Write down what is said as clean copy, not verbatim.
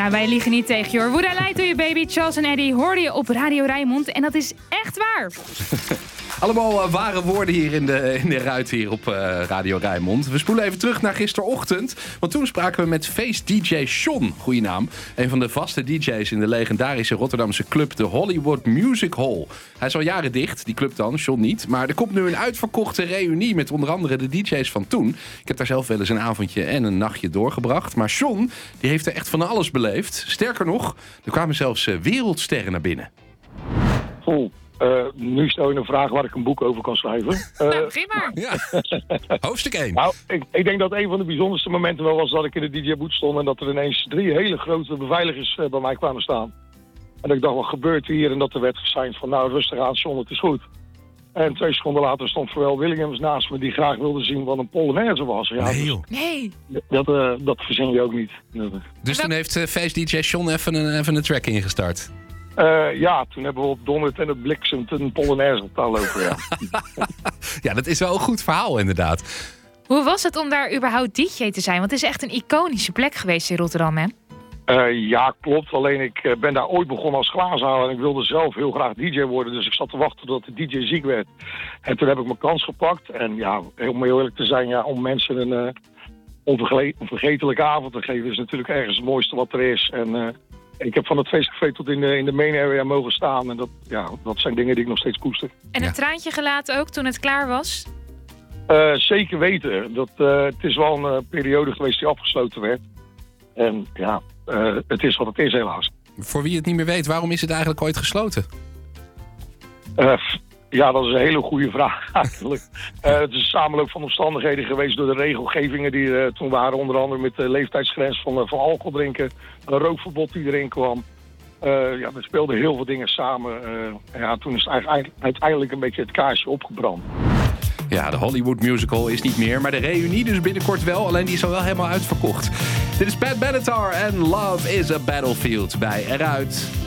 Nou, wij liegen niet tegen je hoor. Would I Lie to You Baby, Charles en Eddie hoorde je op Radio Rijnmond. En dat is echt waar. Allemaal ware woorden hier in de ruit hier op Radio Rijnmond. We spoelen even terug naar gisterochtend. Want toen spraken we met feest-dj Sean, goeie naam. Een van de vaste DJ's in de legendarische Rotterdamse club de Hollywood Music Hall. Hij is al jaren dicht, die club dan, Sean niet. Maar er komt nu een uitverkochte reunie met onder andere de DJ's van toen. Ik heb daar zelf wel eens een avondje en een nachtje doorgebracht. Maar Sean, die heeft er echt van alles beleefd. Sterker nog, er kwamen zelfs wereldsterren naar binnen. Nu stel je een vraag waar ik een boek over kan schrijven. Nou, begin maar. Ja. Hoofdstuk 1. Nou, ik denk dat een van de bijzonderste momenten wel was dat ik in de DJ-boot stond en dat er ineens 3 hele grote beveiligers bij mij kwamen staan. En dat ik dacht, wat gebeurt hier? En dat er werd gesigned van, nou rustig aan, Sean, het is goed. En 2 seconden later stond Pharrell Williams naast me die graag wilde zien wat een Polonaise was. Ja, Nee joh. Nee. dat verzin je ook niet. Dus toen heeft feest-dj Sean even een track ingestart. Ja, toen hebben we op donderd en het bliksemt een Polonaise taal lopen, ja. Ja, dat is wel een goed verhaal inderdaad. Hoe was het om daar überhaupt DJ te zijn? Want het is echt een iconische plek geweest in Rotterdam, hè? Ja, klopt. Alleen ik ben daar ooit begonnen als glazenhaler en ik wilde zelf heel graag DJ worden. Dus ik zat te wachten tot de DJ ziek werd. En toen heb ik mijn kans gepakt. En ja, om heel eerlijk te zijn, ja, om mensen een onvergetelijke avond te geven is natuurlijk ergens het mooiste wat er is. En ik heb van het feestcafé tot in de main area mogen staan. En dat zijn dingen die ik nog steeds koester. En een traantje gelaten ook toen het klaar was? Zeker weten. Het is wel een periode geweest die afgesloten werd. En ja, het is wat het is helaas. Voor wie het niet meer weet, waarom is het eigenlijk ooit gesloten? Ja, dat is een hele goede vraag eigenlijk. Het is een samenloop van omstandigheden geweest door de regelgevingen die er toen waren. Onder andere met de leeftijdsgrens van alcohol drinken. Een rookverbod die erin kwam. Ja, er speelden heel veel dingen samen. Ja, toen is het uiteindelijk een beetje het kaarsje opgebrand. Ja, de Hollywood Musical is niet meer, maar de reunie dus binnenkort wel. Alleen die is al wel helemaal uitverkocht. Dit is Pat Benatar en Love is a Battlefield bij Eruit.